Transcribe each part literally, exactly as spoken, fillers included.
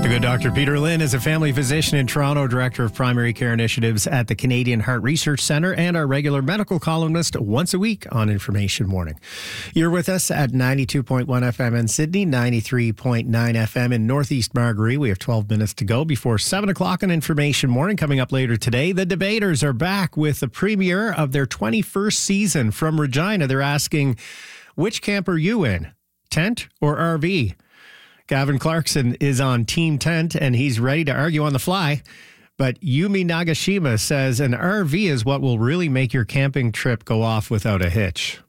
The good Doctor Peter Lynn is a family physician in Toronto, director of primary care initiatives at the Canadian Heart Research Centre, and our regular medical columnist once a week on Information Morning. You're with us at ninety-two point one F M in Sydney, ninety-three point nine F M in Northeast Margaree. We have twelve minutes to go before seven o'clock on Information Morning. Coming up later today, the debaters are back with the premiere of their twenty-first season from Regina. They're asking, which camp are you in, tent or R V? Gavin Clarkson is on Team Tent, and he's ready to argue on the fly. But Yumi Nagashima says an R V is what will really make your camping trip go off without a hitch.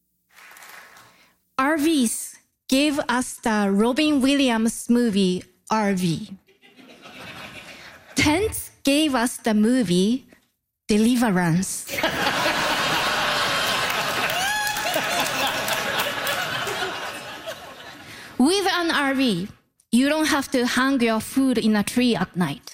R Vs gave us the Robin Williams movie R V. Tents gave us the movie Deliverance. With an R V, you don't have to hang your food in a tree at night.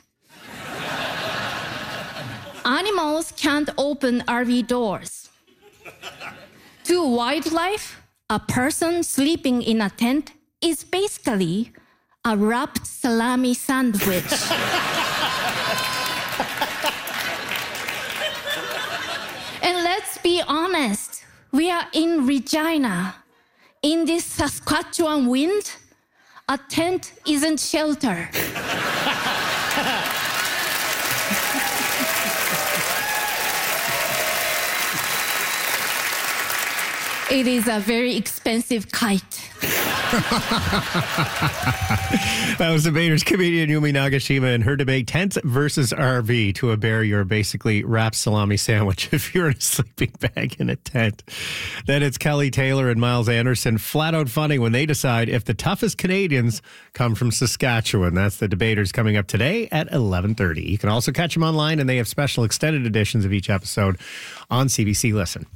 Animals can't open R V doors. To wildlife, a person sleeping in a tent is basically a wrapped salami sandwich. And let's be honest, we are in Regina. In this Saskatchewan wind, a tent isn't shelter. It is a very expensive kite. That was debaters comedian Yumi Nagashima and her debate, tent versus R V. To a bear, you're basically wrapped salami sandwich if you're in a sleeping bag in a tent. Then it's Kelly Taylor and Miles Anderson flat out funny when they decide if the toughest Canadians come from Saskatchewan. That's the debaters coming up today at eleven thirty. You can also catch them online, and they have special extended editions of each episode on C B C Listen.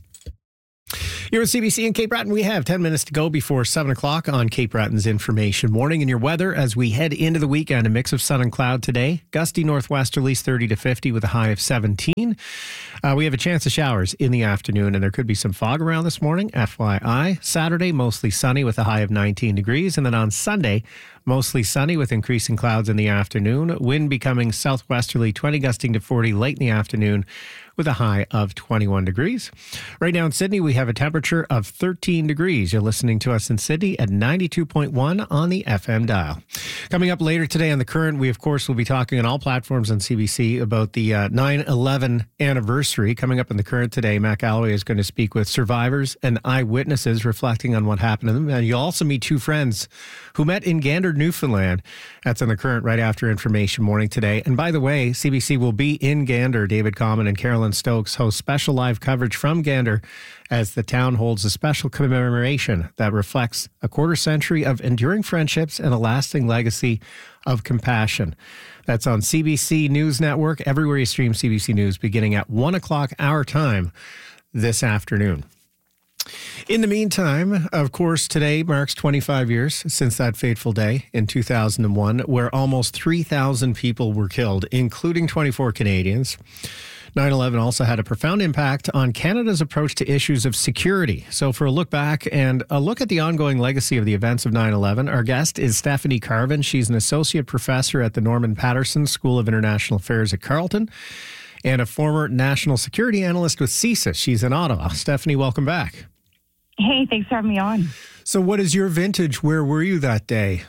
You're at C B C in Cape Breton. We have ten minutes to go before seven o'clock on Cape Breton's Information Morning. And your weather as we head into the weekend, a mix of sun and cloud today. Gusty northwesterlies thirty to fifty with a high of seventeen. Uh, we have a chance of showers in the afternoon, and there could be some fog around this morning, F Y I. Saturday, mostly sunny with a high of nineteen degrees. And then on Sunday, mostly sunny with increasing clouds in the afternoon. Wind becoming southwesterly, twenty gusting to forty late in the afternoon with a high of twenty-one degrees. Right now in Sydney, we have a temperature of thirteen degrees. You're listening to us in Sydney at ninety-two point one on the F M dial. Coming up later today on The Current, we, of course, will be talking on all platforms on C B C about the uh, nine eleven anniversary. Coming up in The Current today, Matt Galloway is going to speak with survivors and eyewitnesses reflecting on what happened to them. And you'll also meet two friends who met in Gander, Newfoundland. That's on The Current right after Information Morning today. And by the way, C B C will be in Gander. David Common and Carolyn Stokes host special live coverage from Gander as the town holds a special commemoration that reflects a quarter century of enduring friendships and a lasting legacy of compassion. That's on C B C News Network, everywhere you stream C B C News, beginning at one o'clock our time this afternoon. In the meantime, of course, today marks twenty-five years since that fateful day in two thousand one, where almost three thousand people were killed, including twenty-four Canadians. nine eleven also had a profound impact on Canada's approach to issues of security. So for a look back and a look at the ongoing legacy of the events of nine eleven, our guest is Stephanie Carvin. She's an associate professor at the Norman Paterson School of International Affairs at Carleton and a former national security analyst with CSIS. She's in Ottawa. Stephanie, welcome back. Hey, thanks for having me on. So what is your vintage? Where were you that day?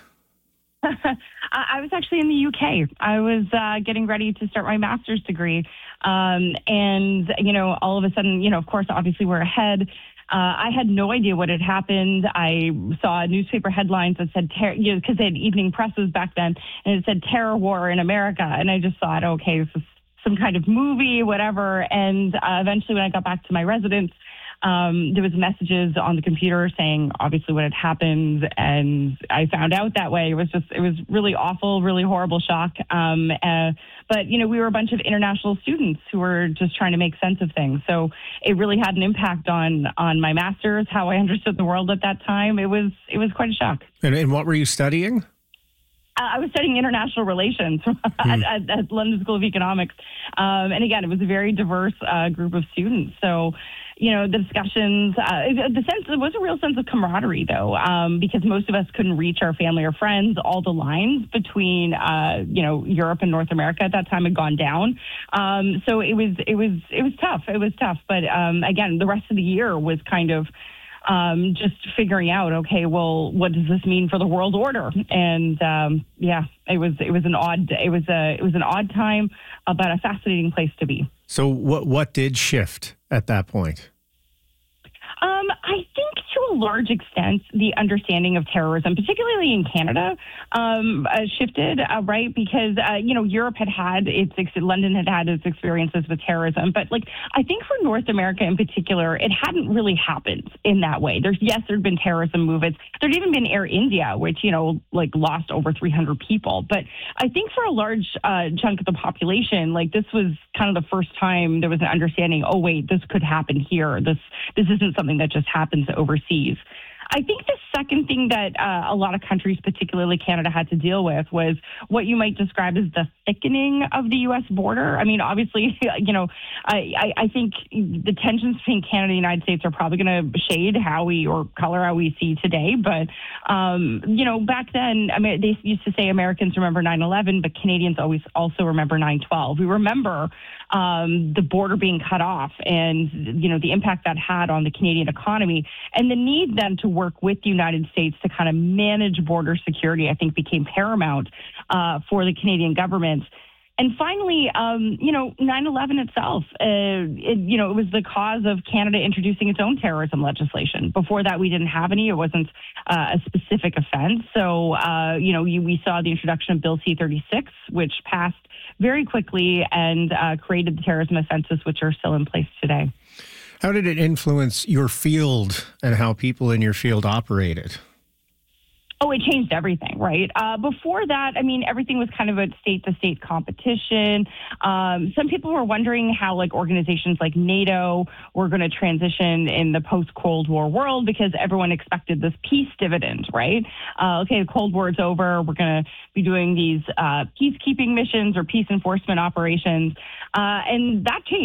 I was actually in the U K. I was uh, getting ready to start my master's degree. Um, and, you know, all of a sudden, you know, of course, obviously we're ahead. Uh, I had no idea what had happened. I saw newspaper headlines that said, ter- you know, because they had evening presses back then, and it said terror war in America. And I just thought, okay, this is some kind of movie, whatever. And uh, eventually when I got back to my residence, Um, there was messages on the computer saying obviously what had happened, and I found out that way. It was just, it was really awful, really horrible shock. Um, uh, but, you know, we were a bunch of international students who were just trying to make sense of things. So it really had an impact on, on my master's, how I understood the world at that time. It was, it was quite a shock. And, and what were you studying? I was studying international relations hmm. at, at, at London School of Economics. Um, and again, it was a very diverse uh, group of students. So, you know, the discussions, uh, the sense, there was a real sense of camaraderie, though, um, because most of us couldn't reach our family or friends. All the lines between, uh, you know, Europe and North America at that time had gone down. Um, so it was, it was, it was tough. It was tough. But um, again, the rest of the year was kind of um, just figuring out, okay, well, what does this mean for the world order? And um, yeah, it was, it was an odd, it was a, it was an odd time, but a fascinating place to be. So what what did shift at that point? Um, I think to a large extent, the understanding of terrorism, particularly in Canada, um, uh, shifted, uh, right? Because, uh, you know, Europe had had its, London had had its experiences with terrorism. But, like, I think for North America in particular, it hadn't really happened in that way. There's, yes, there'd been terrorism movements. There'd even been Air India, which, you know, like lost over three hundred people. But I think for a large uh, chunk of the population, like this was kind of the first time there was an understanding, oh, wait, this could happen here. This, this isn't something that just happens overseas. I think the second thing that uh, a lot of countries, particularly Canada, had to deal with was what you might describe as the thickening of the U S border. I mean, obviously, you know, I, I, I think the tensions between Canada and the United States are probably going to shade how we or color how we see today. But, um, you know, back then, I mean, they used to say Americans remember nine eleven, but Canadians always also remember nine twelve. We remember um, the border being cut off and, you know, the impact that had on the Canadian economy and the need then to work with the United States to kind of manage border security, I think became paramount uh, for the Canadian government. And finally, um, you know, nine eleven itself, uh, it, you know, it was the cause of Canada introducing its own terrorism legislation. Before that, we didn't have any. It wasn't uh, a specific offense. So, uh, you know, you, we saw the introduction of Bill C thirty-six, which passed very quickly and uh, created the terrorism offenses, which are still in place today. How did it influence your field and how people in your field operated? Oh, it changed everything, right? Uh, before that, I mean, everything was kind of a state-to-state competition. Um, some people were wondering how, like, organizations like NATO were going to transition in the post-Cold War world because everyone expected this peace dividend, right? Uh, okay, the Cold War is over. We're going to be doing these uh, peacekeeping missions or peace enforcement operations. Uh, and that changed.